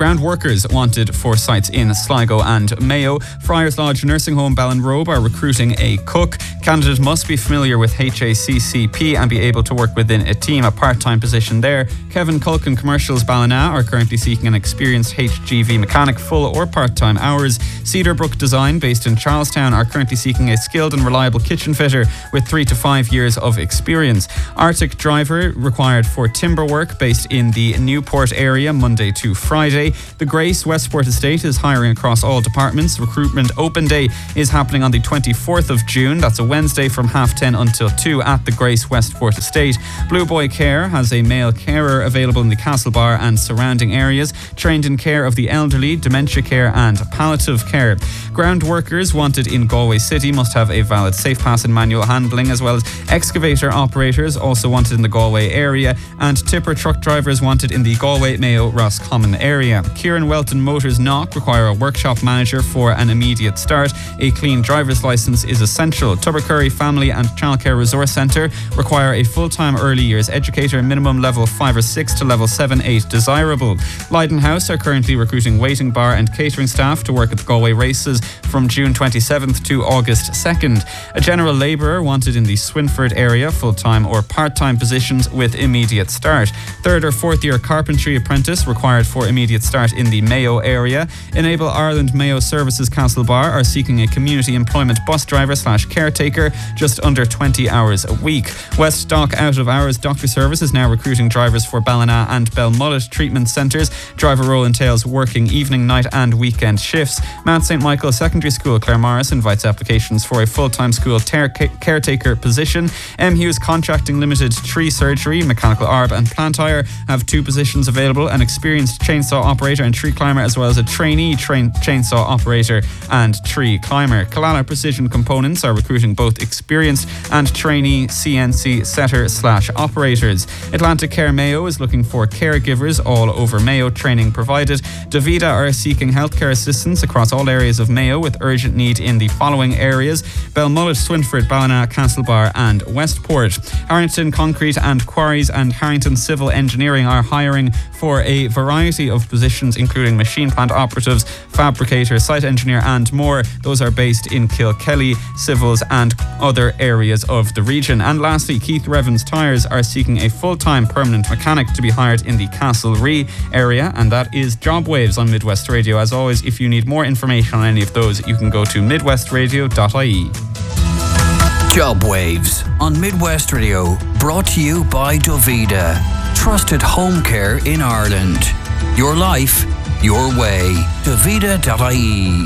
wanted for sites in Sligo and Mayo. Friars Lodge Nursing Home Ballinrobe are recruiting a cook. Candidates must be familiar with HACCP and be able to work within a team, a part-time position there. Kevin Culkin Commercials Ballina are currently seeking an experienced HGV mechanic, full or part-time hours. Cedarbrook Design, based in Charlestown, are currently seeking a skilled and reliable kitchen fitter with 3 to 5 years of experience. Arctic Driver required for timber work, based in the Newport area, Monday to Friday. The Grace Westport Estate is hiring across all departments. Recruitment open day is happening on the 24th of June. That's a Wednesday from 10:30 until 2 at the Grace Westport Estate. Blue Boy Care has a male carer available in the Castlebar and surrounding areas, trained in care of the elderly, dementia care and palliative care. Ground workers wanted in Galway City must have a valid safe pass and manual handling, as well as excavator operators also wanted in the Galway area, and tipper truck drivers wanted in the Galway, Mayo, Roscommon area. Kieran Welton Motors Knock require a workshop manager for an immediate start. A clean driver's licence is essential. Tubbercurry Family and Childcare Resource Centre require a full-time early years educator, minimum level 5 or 6 to level 7-8 desirable. Leyden House are currently recruiting waiting bar and catering staff to work at the Galway races from June 27th to August 2nd. A general labourer wanted in the Swinford area, full-time or part-time positions with immediate start. 3rd or 4th year carpentry apprentice required for immediate start in the Mayo area. Enable Ireland Mayo Services Castlebar are seeking a community employment bus driver / caretaker, just under 20 hours a week. West Dock Out of Hours Doctor Service is now recruiting drivers for Ballina and Belmullet treatment centres. Driver role entails working evening, night and weekend shifts. Mount St Michael Secondary School Claremorris invites applications for a full-time school caretaker position. M. Hughes Contracting Limited Tree Surgery, Mechanical Arb and Plant Hire have 2 positions available, an experienced chainsaw operator and tree climber, as well as a trainee chainsaw operator and tree climber. Kalala Precision Components are recruiting both experienced and trainee CNC setter / operators. Atlantic Care Mayo is looking for caregivers all over Mayo, training provided. Davida are seeking healthcare assistance across all areas of Mayo with urgent need in the following areas: Belmullet, Swinford, Ballina, Castlebar and Westport. Harrington Concrete and Quarries and Harrington Civil Engineering are hiring for a variety of positions, including machine plant operatives, fabricator, site engineer and more. Those are based in Kilkelly, Civils and other areas of the region. And lastly, Keith Revens Tyres are seeking a full-time permanent mechanic to be hired in the Castlerea area, and that is Job Waves on Midwest Radio. As always, if you need more information on any of those, you can go to midwestradio.ie. Job Waves on Midwest Radio, brought to you by Dovida. Trusted home care in Ireland. Your life, your way. Dovida.ie.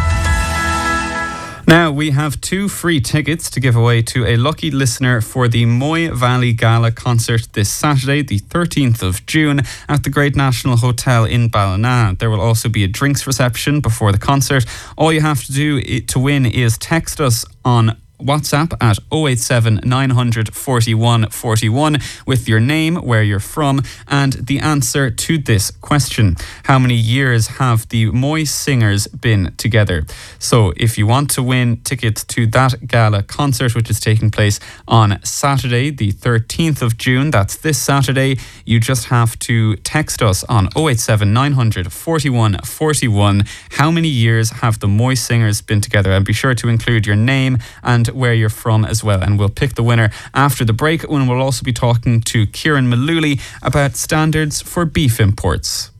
Now, we have 2 free tickets to give away to a lucky listener for the Moy Valley Gala concert this Saturday, the 13th of June, at the Great National Hotel in Ballina. There will also be a drinks reception before the concert. All you have to do to win is text us on WhatsApp at 087 900 41 41 with your name, where you're from, and the answer to this question: how many years have the Moy Singers been together? So if you want to win tickets to that gala concert, which is taking place on Saturday the 13th of June, that's this Saturday, you just have to text us on 087 900 41 41. How many years have the Moy Singers been together? And be sure to include your name and where you're from as well, and we'll pick the winner after the break, when we'll also be talking to Kieran Malooly about standards for beef imports.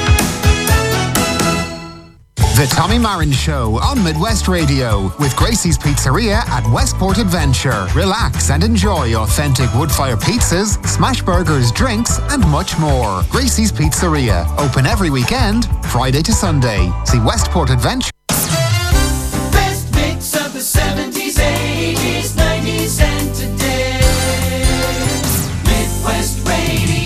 The Tommy Marin Show on Midwest Radio with Gracie's Pizzeria at Westport Adventure. Relax and enjoy authentic wood-fire pizzas, smash burgers, drinks and much more. Gracie's Pizzeria, open every weekend, Friday to Sunday. See Westport Adventure. Best mix of the 70s, 80s, 90s and today. Midwest Radio.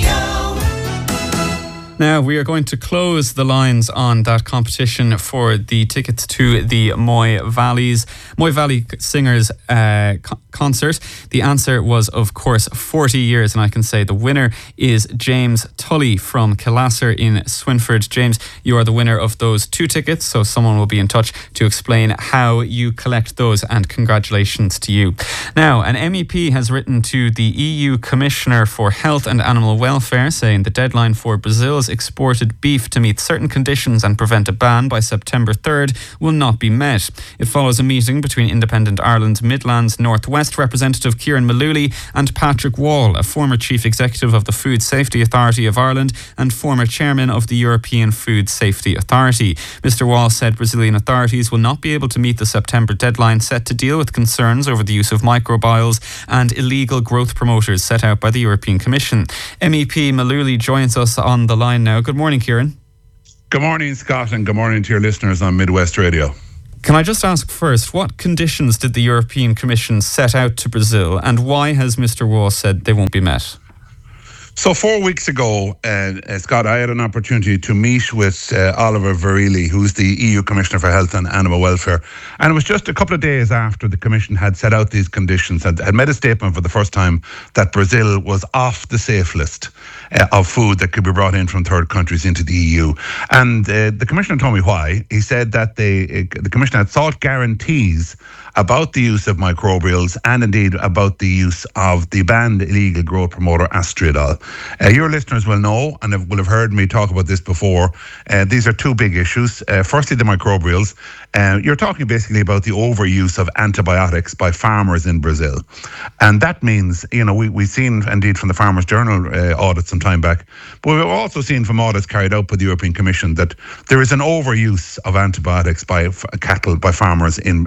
Now, we are going to close the lines on that competition for the tickets to the Moy Valley Singers concert. The answer was, of course, 40 years, and I can say the winner is James Tully from Killasser in Swinford. James, you are the winner of those 2 tickets, so someone will be in touch to explain how you collect those, and congratulations to you. Now, an MEP has written to the EU Commissioner for Health and Animal Welfare saying the deadline for Brazil's exported beef to meet certain conditions and prevent a ban by September 3rd will not be met. It follows a meeting between Independent Ireland Midlands North West representative Kieran Mullooly and Patrick Wall, a former Chief Executive of the Food Safety Authority of Ireland and former Chairman of the European Food Safety Authority. Mr. Wall said Brazilian authorities will not be able to meet the September deadline set to deal with concerns over the use of microbials and illegal growth promoters set out by the European Commission. MEP Mullooly joins us on the line now. Good morning, Kieran. Good morning, Scott, and good morning to your listeners on Midwest Radio. Can I just ask first, what conditions did the European Commission set out to Brazil, and why has Mr. Wall said they won't be met? So 4 weeks ago, Scott, I had an opportunity to meet with Oliver Verrilli, who's the EU Commissioner for Health and Animal Welfare. And it was just a couple of days after the Commission had set out these conditions, had made a statement for the first time that Brazil was off the safe list of food that could be brought in from third countries into the EU. And the Commissioner told me why. He said that the Commission had sought guarantees about the use of microbials and indeed about the use of the banned illegal growth promoter Astriodol. Your listeners will know and will have heard me talk about this before. These are two big issues. Firstly, the microbials. You're talking basically about the overuse of antibiotics by farmers in Brazil. And that means, we've seen indeed from the Farmers Journal audit some time back, but we've also seen from audits carried out by the European Commission that there is an overuse of antibiotics by cattle, by farmers in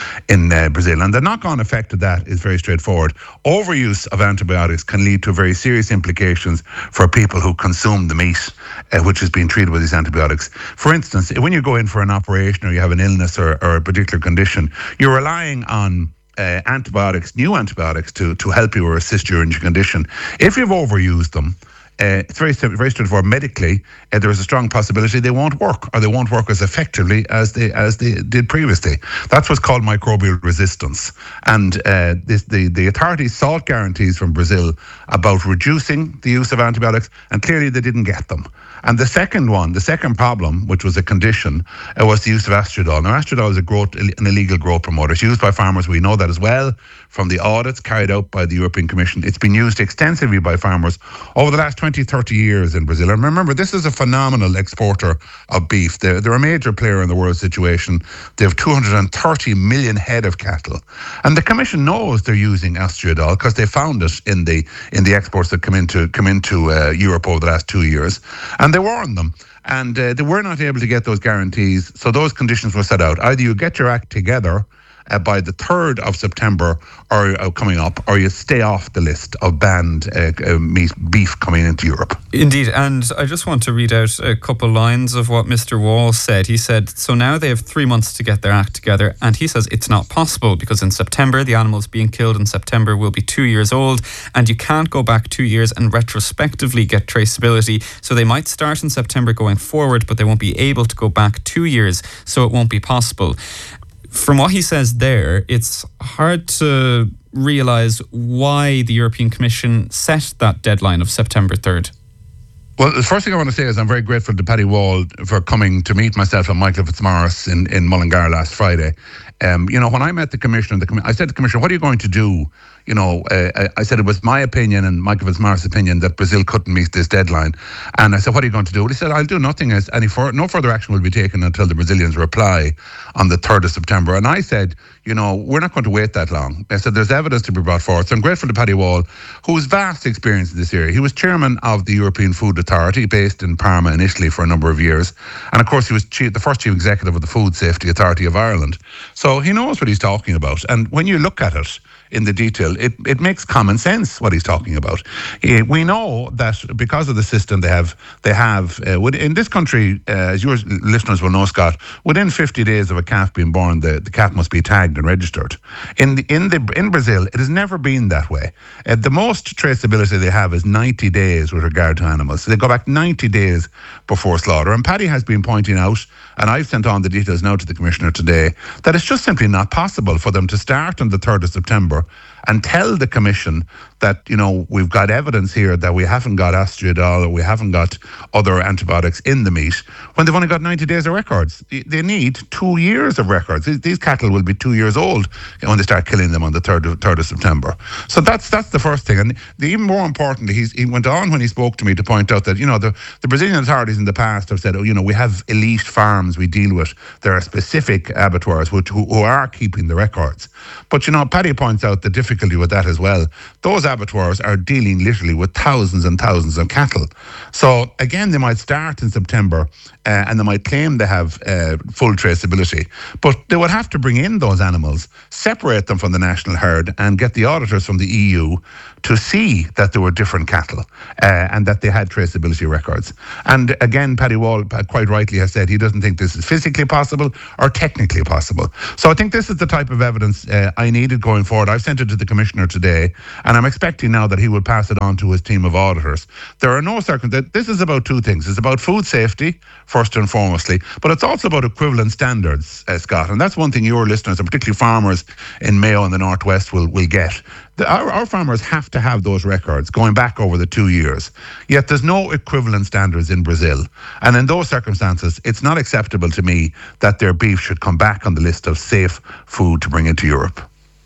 Brazil. And the knock-on effect of that is very straightforward. Overuse of antibiotics can lead to very serious implications for people who consume the meat, which has been treated with these antibiotics. For instance, when you go in for an operation or you have an illness or a particular condition, you're relying on antibiotics, new antibiotics, to help you or assist you in your condition. If you've overused them, it's very straightforward. Medically, there is a strong possibility they won't work, or they won't work as effectively as they did previously. That's what's called microbial resistance. And the authorities sought guarantees from Brazil about reducing the use of antibiotics, and clearly they didn't get them. And the second problem, which was a condition, was the use of Astriodol. Now, Astriodol is an illegal growth promoter. It's used by farmers. We know that as well from the audits carried out by the European Commission. It's been used extensively by farmers over the last 20, 30 years in Brazil. And remember, this is a phenomenal exporter of beef. They're a major player in the world situation. They have 230 million head of cattle. And the Commission knows they're using Astriodol because they found it in the exports that come into Europe over the last 2 years. And they warned them. And they were not able to get those guarantees. So those conditions were set out. Either you get your act together by the 3rd of September or coming up, or you stay off the list of banned beef coming into Europe. Indeed, and I just want to read out a couple lines of what Mr. Wall said. He said, so now they have 3 months to get their act together, and he says it's not possible because in September, the animals being killed in September will be 2 years old, and you can't go back 2 years and retrospectively get traceability. So they might start in September going forward, but they won't be able to go back 2 years, so it won't be possible. From what he says there, it's hard to realise why the European Commission set that deadline of September 3rd. Well, the first thing I want to say is I'm very grateful to Paddy Wall for coming to meet myself and Michael Fitzmaurice in Mullingar last Friday. When I met the Commissioner, I said to the Commissioner, what are you going to do? I said it was my opinion and Michael Fitzmaurice's opinion that Brazil couldn't meet this deadline. And I said, what are you going to do? Well, he said, I'll do nothing. No further action will be taken until the Brazilians reply on the 3rd of September. And I said, we're not going to wait that long. I said, there's evidence to be brought forward. So I'm grateful to Paddy Wall, who has vast experience in this area. He was chairman of the European Food Authority based in Parma in Italy for a number of years. And of course, he was the first chief executive of the Food Safety Authority of Ireland. So he knows what he's talking about. And when you look at it in the detail, it makes common sense what he's talking about. We know that because of the system they have in this country, as your listeners will know, Scott, within 50 days of a calf being born, the calf must be tagged and registered. In Brazil, it has never been that way. The most traceability they have is 90 days with regard to animals. So they go back 90 days before slaughter. And Paddy has been pointing out, and I've sent on the details now to the Commissioner today, that it's just simply not possible for them to start on the 3rd of September and tell the Commission that, we've got evidence here that we haven't got Astriodal or we haven't got other antibiotics in the meat, when they've only got 90 days of records. They need 2 years of records. These cattle will be 2 years old when they start killing them on the 3rd of September. So that's the first thing. And even more importantly, he went on when he spoke to me to point out that, the Brazilian authorities in the past have said, we have elite farms we deal with. There are specific abattoirs who are keeping the records. But, Paddy points out the difficulty with that as well. Those abattoirs are dealing literally with thousands and thousands of cattle. So, again, they might start in September and they might claim they have full traceability. But they would have to bring in those animals, separate them from the national herd, and get the auditors from the EU to see that there were different cattle and that they had traceability records. And again, Paddy Wall quite rightly has said he doesn't think this is physically possible or technically possible. So I think this is the type of evidence I needed going forward. I've sent it to the Commissioner today, and I'm expecting now that he will pass it on to his team of auditors. There are no circumstances. This is about two things. It's about food safety, first and foremostly, but it's also about equivalent standards, Scott. And that's one thing your listeners, and particularly farmers in Mayo and the Northwest, will get. Our farmers have to have those records going back over the 2 years. Yet there's no equivalent standards in Brazil. And in those circumstances, it's not acceptable to me that their beef should come back on the list of safe food to bring into Europe.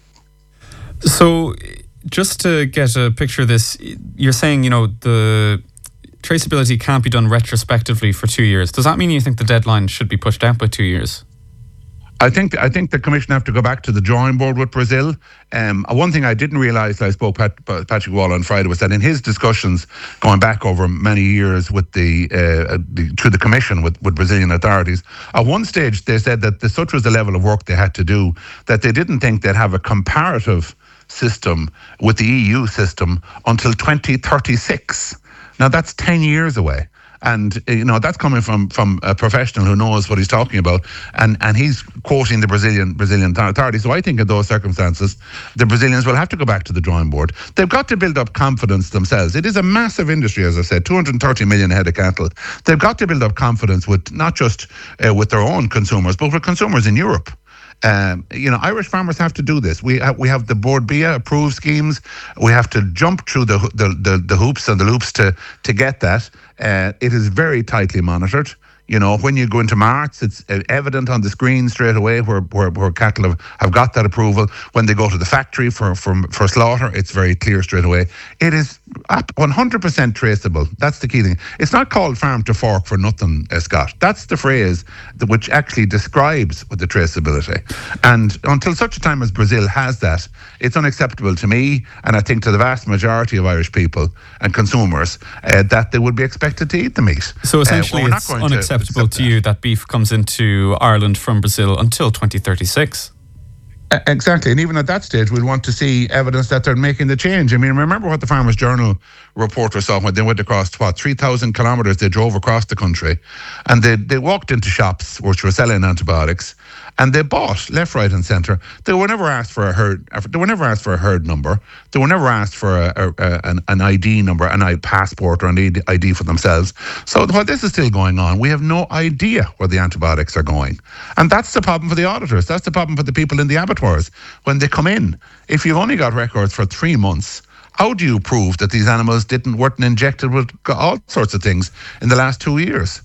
So just to get a picture of this, you're saying, the traceability can't be done retrospectively for 2 years. Does that mean you think the deadline should be pushed out by 2 years? I think the Commission have to go back to the drawing board with Brazil. One thing I didn't realise, I spoke to Patrick Wall on Friday, was that in his discussions going back over many years with through the Commission with Brazilian authorities, at one stage they said that such was the level of work they had to do that they didn't think they'd have a comparative system with the EU system until 2036. Now that's 10 years away. And, that's coming from a professional who knows what he's talking about. And he's quoting the Brazilian authorities. So I think in those circumstances, the Brazilians will have to go back to the drawing board. They've got to build up confidence themselves. It is a massive industry, as I said, 230 million head of cattle. They've got to build up confidence with not just with their own consumers, but with consumers in Europe. Irish farmers have to do this. We have the Board BIA approved schemes. We have to jump through the hoops and the loops to get that. It is very tightly monitored. When you go into marts, it's evident on the screen straight away where cattle have got that approval. When they go to the factory for slaughter, it's very clear straight away. It is 100% traceable. That's the key thing. It's not called farm to fork for nothing, Scott. That's the phrase which actually describes the traceability. And until such a time as Brazil has that, it's unacceptable to me, and I think to the vast majority of Irish people and consumers, that they would be expected to eat the meat. So essentially it's unacceptable to you that beef comes into Ireland from Brazil until 2036. Exactly. And even at that stage, we'll want to see evidence that they're making the change. I mean, remember what the Farmers Journal reporter saw when they went across, 3,000 kilometres they drove across the country, and they walked into shops which were selling antibiotics, and they bought left, right and centre. They were never asked for a herd. They were never asked for a herd number. They were never asked for an ID number, an passport or an ID for themselves. So while this is still going on, we have no idea where the antibiotics are going. And that's the problem for the auditors. That's the problem for the people in the abattoirs. When they come in, if you've only got records for 3 months, how do you prove that these animals weren't injected with all sorts of things in the last 2 years?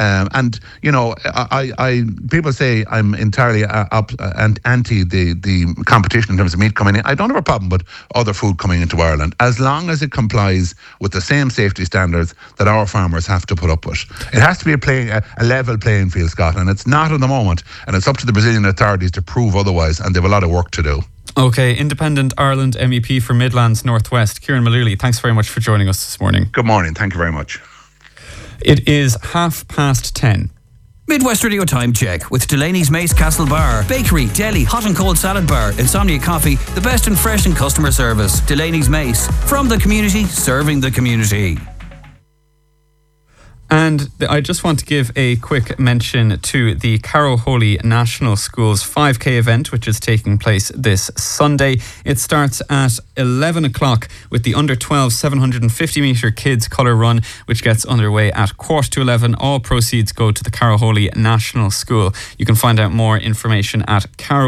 People say I'm entirely anti the competition in terms of meat coming in. I don't have a problem with other food coming into Ireland, as long as it complies with the same safety standards that our farmers have to put up with. It has to be a level playing field, Scott, and it's not at the moment, and it's up to the Brazilian authorities to prove otherwise, and they have a lot of work to do. Okay, Independent Ireland MEP for Midlands Northwest, Kieran Mullooly, thanks very much for joining us this morning. Good morning, thank you very much. It is 10:30. Midwest Radio Time Check with Delaney's Mace Castle Bar, Bakery, Deli, Hot and Cold Salad Bar, Insomnia Coffee, the best in fresh and customer service. Delaney's Mace, from the community, serving the community. And I just want to give a quick mention to the Carrow Holy National School's 5K event, which is taking place this Sunday. It starts at 11 o'clock with the under 12 750 metre kids colour run, which gets underway at 11:15. All proceeds go to the Carrow Holy National School. You can find out more information at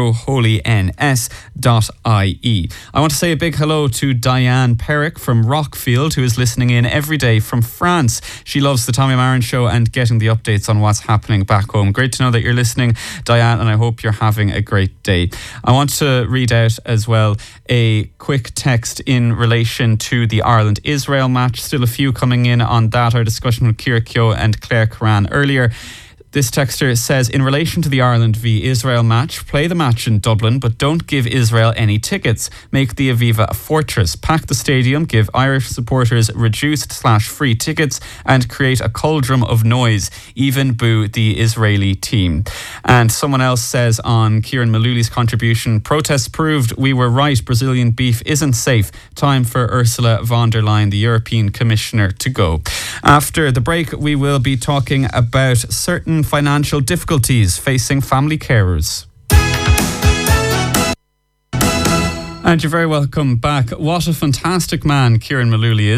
carrowholyns.ie. I want to say a big hello to Diane Perrick from Rockfield, who is listening in every day from France. She loves the Tommy Marin Show and getting the updates on what's happening back home. Great to know that you're listening, Diane, and I hope you're having a great day. I want to read out as well a quick text in relation to the Ireland-Israel match. Still a few coming in on that. Our discussion with Ciara Keogh and Claire Curran earlier. This texter says, in relation to the Ireland v Israel match, play the match in Dublin, but don't give Israel any tickets. Make the Aviva a fortress. Pack the stadium, give Irish supporters reduced/free tickets, and create a cauldron of noise. Even boo the Israeli team. And someone else says on Kieran Malouly's contribution, protests proved we were right. Brazilian beef isn't safe. Time for Ursula von der Leyen, the European Commissioner, to go. After the break, we will be talking about certain financial difficulties facing family carers. And you're very welcome back. What a fantastic man Kieran Malouly is.